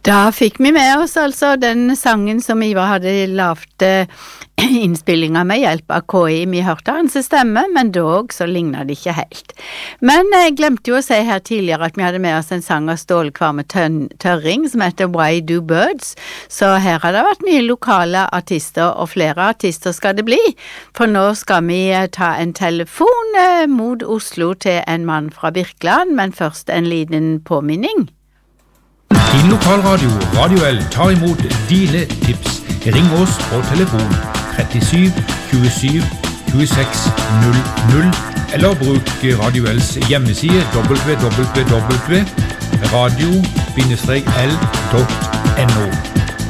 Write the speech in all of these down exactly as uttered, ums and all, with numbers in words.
Da fikk vi med oss altså den sangen som Ivar hadde lavt innspillinger med hjelp av K I. Vi hørte hans stemme, men dog så lignet det ikke helt. Men jeg glemte jo å si her tidligere at vi hadde med oss en sang av Stålkvarme Tørring som heter Why Do Birds, så her har det vært mye lokale artister, og flere artister skal det bli, for nå skal vi ta en telefon mot Oslo til en mann fra Birkeland, men først en liten påminning. Din lokalradio, Radio L, tar imot dine tips. Ring oss på telefon trettisju tjuesju tjueseks null null eller bruk Radio L's hjemmeside w w w punktum radio l punktum n o.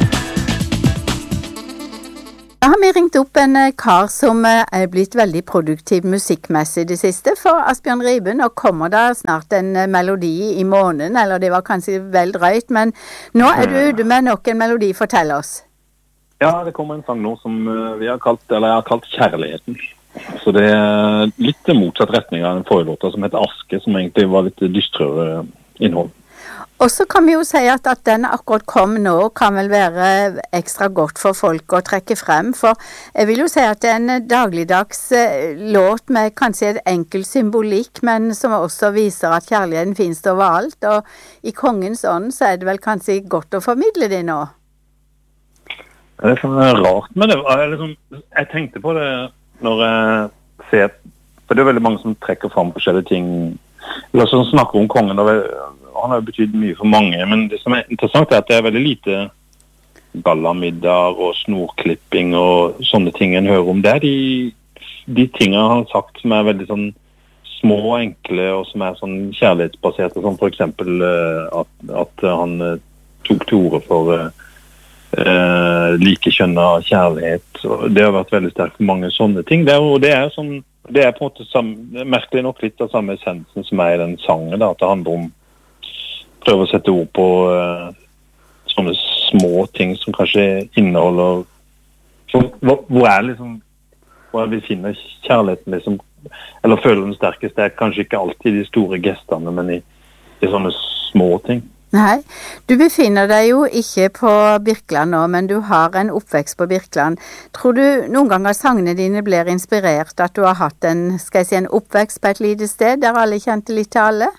Da har vi ringt opp en kar som er blitt veldig produktiv musikkmessig det siste for Asbjørn Riben, og kommer da snart en melodi i måneden, eller det var kanskje vel drøyt, men nå er du ute med nok en melodi, fortell oss. Ja, det kommer en sang nå som vi har kalt, eller jeg har kalt Kjærligheten. Så det er litt motsatt retning av en forrige låt som heter Aske, som egentlig var litt dystrere innhold. Og så kan vi jo si at, at den akkurat kom nå kan vel være ekstra godt for folk å trekke frem, for jeg vil jo si at det er en dagligdags låt med kanskje et enkel symbolikk, men som også viser at kjærligheten finnes overalt, og i kongens ånd så er det vel kanskje godt å formidle det nå. Det er sånn rart, men det var liksom, jeg tenkte på det når jeg ser, for det er veldig mange som trekker frem forskjellige ting, eller som snakker om kongen, og han har betydd mye for mange, men det som er interessant er at det er veldig lite gallamiddag og snorklipping og sånne ting en hører om. Det er de, de tingene han har sagt som er veldig sånn små og enkle, og som er sånn kjærlighetsbaserte, som for eksempel at, at han tok til orde for uh, likekjønnet kjærlighet. Og det har vært veldig sterkt for mange sånne ting. Det er, og det er, sånn, det er på en måte samme, merkelig nok litt av samme essensen som er i den sangen, da, at det handler om prøve å sette ord på uh, sånne små ting som kanskje inneholder som, hvor, hvor er liksom hvor er vi finner kjærligheten liksom, eller føler den sterkest, det er kanskje ikke alltid de store gestene, men i, i sånne små ting. Nei, du befinner deg jo ikke på Birkeland nå, men du har en oppvekst på Birkeland. Tror du noen ganger sangene dine blir inspirert, at du har hatt en, skal jeg si, en oppvekst på et lite sted der alle kjente litt til alle?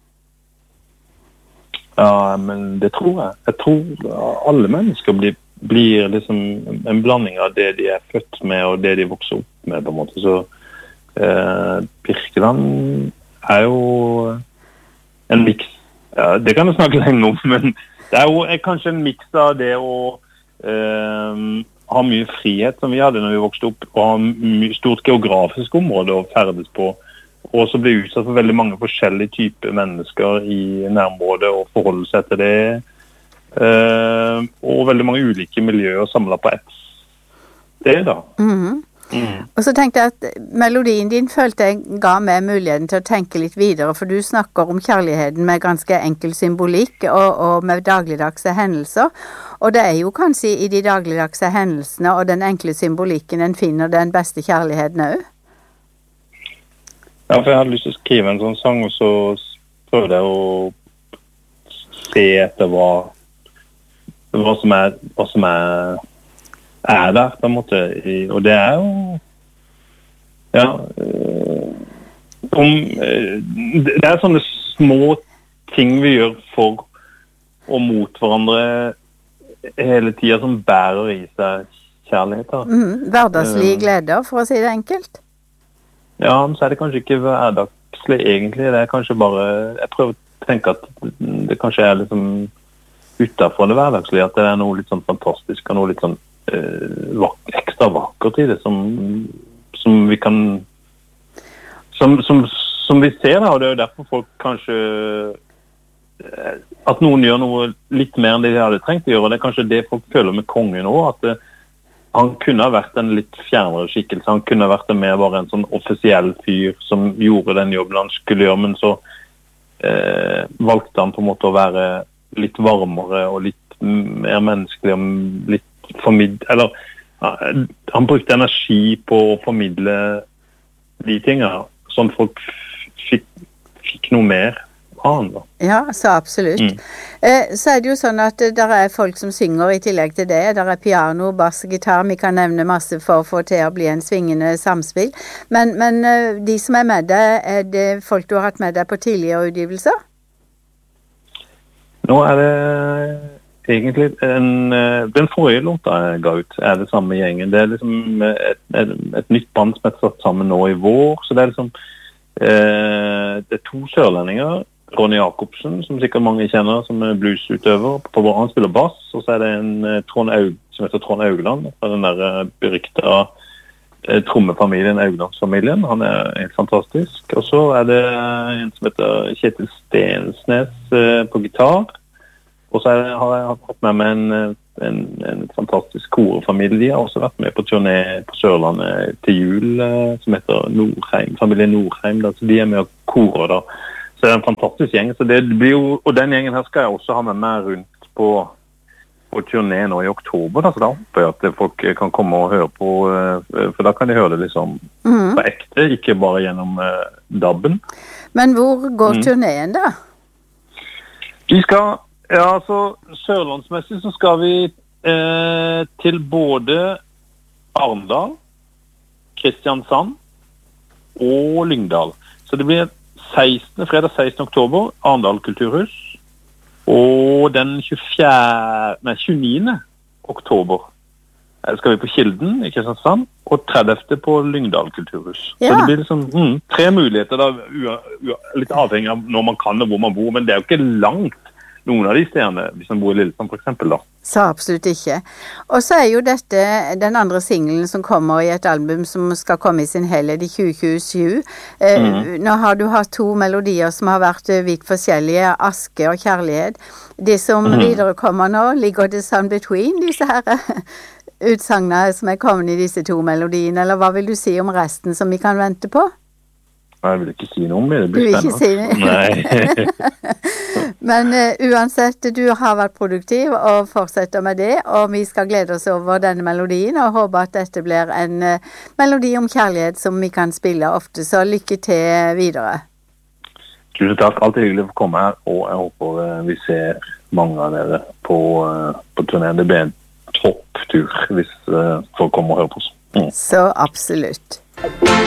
Ja, men det tror jeg. Jeg tror alle mennesker blir, blir liksom en blanding av det de er født med og det de vokser opp med, på en måte. Så eh, Birkeland er jo en miks. Ja, det kan jeg snakke lenge om, men det er jo er kanskje en miks av det å eh, ha mye frihet som vi hadde når vi vokste opp, og ha mye stort geografisk område å ferdes på, og så blir utsatt for veldig mange forskjellige typer mennesker i nærområdet og forholde seg til det, uh, og veldig mange ulike miljøer samlet på ett sted da. Mm-hmm. Mm. Og så tenkte jeg at melodien din følte jeg ga meg muligheten til å tenke litt videre, for du snakker om kjærligheten med ganske enkel symbolikk og, og med dagligdagse hendelser, og det er jo kanskje i de dagligdagse hendelsene og den enkle symbolikken en finner den beste kjærligheten også. Ja, for jeg hadde lyst til å skrive en sånn sang, og så prøvde jeg å se etter hva, hva som, er, hva som er, er der, på en måte. Og det er jo, ja, om, det er sånne små ting vi gjør for og mot hverandre hele tiden som bærer i seg kjærlighet. Mm, hverdagslige gleder, for å si det enkelt. Ja, men så er det kanskje ikke hverdagslig egentlig, det er kanskje bare, jeg prøver å tenke at det kanskje er liksom utenfor det hverdagslige, at det er noe litt sånn fantastisk, og noe litt sånn øh, vak- ekstra vakkert i det, som, som vi kan, som, som, som vi ser da, og det er jo derfor folk kanskje, øh, at noen gjør noe litt mer enn det de hadde trengt å gjøre, og det er kanskje det folk føler med kongen også, at det, han kunne ha vært en litt fjernere skikkelse, han kunne ha vært en mer bare en sånn offisiell fyr som gjorde den jobben han skulle gjøre, men så eh, valgte han på en måte å være litt varmere og litt mer menneskelig og litt formid... Eller, han brukte energi på å formidle de tingene, sånn at folk fikk, fikk noe mer spontan da. Ja, så absolutt. Mm. Eh, så er det jo sånn at der er folk som synger i tillegg til det. Der er piano, bass, gitar, vi kan nevne masse for å få til å bli en svingende samspill. Men, men de som er med deg, er det folk du har hatt med deg på tidligere utgivelser? Nå er det egentlig en, den forrige låta jeg ga ut, er det samme gjengen. Det er liksom et, et, et nytt band som er satt sammen nå i vår, så det er liksom eh, det er to sørlendinger, Ronny Jakobsen, som sikkert mange kjenner, som er bluesutøver, på han spiller bass, og så er det en Trond Aug, som heter Trond Augland, fra den der berykta eh, trommefamilien, Auglandsfamilien. Han er helt fantastisk. Og så er det en som heter Kjetil Stensnes eh, på gitar. Og så er, har jeg hatt med meg en, en, en fantastisk korefamilie. Jeg har også vært med på turné på Sørlandet til jul, eh, som heter Nordheim, familien Nordheim. Da. Så de er med og korer da. Så det er en fantastisk gjeng. Så det blir jo, og den gjengen her skal jeg også ha med meg rundt på, på turné nå i oktober. Da. Så da håper jeg at folk kan komme og høre på, for da kan de høre det liksom mm. på ekte, ikke bare gjennom uh, dabben. Men hvor går mm. turnéen da? Vi skal, ja altså sørlandsmessig så skal vi eh, til både Arendal, Kristiansand og Lyngdal. Så det blir sekstende, fredag sekstende oktober, Arendal Kulturhus, og den tjuefjerde, nei, tjueniende oktober skal vi på Kilden i Kristiansand, og tredivte på Lyngdal Kulturhus. Ja. Så det blir liksom mm, tre muligheter, da, ua, ua, litt avhengig av når man kan og hvor man bor, men det er jo ikke langt noen av de stedene, hvis man bor i Lillesand for eksempel da. Så absolutt ikke. Og så er jo dette den andre singlen som kommer i et album som skal komme i sin helhet i tjue tjuesju. Eh, mm. Nå har du hatt to melodier som har vært vidt forskjellige, Aske og Kjærlighet. Det som mm. videre kommer nå, ligger det Sun Between, disse her utsagene som er kommet i disse to melodiene, eller hva vil du si om resten som vi kan vente på? Jeg vil ikke si noe om det, det blir spennende. Du vil ikke si det? Nei. Men uh, uansett, du har vært produktiv og fortsetter med det, og vi skal glede oss over denne melodien og håpe at dette blir en uh, melodi om kjærlighet som vi kan spille ofte, så lykke til videre. Tusen takk, alltid hyggelig for å komme her, og jeg håper uh, vi ser mange av dere på, uh, på turneen. Det blir en topptur hvis uh, folk kommer og hører på oss. Mm. Så absolutt.